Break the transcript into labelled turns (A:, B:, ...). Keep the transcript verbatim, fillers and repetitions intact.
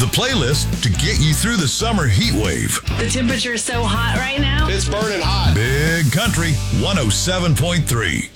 A: the playlist to get you through the summer heat wave.
B: The temperature is so hot right now.
C: It's burning hot.
A: Big Country one oh seven point three.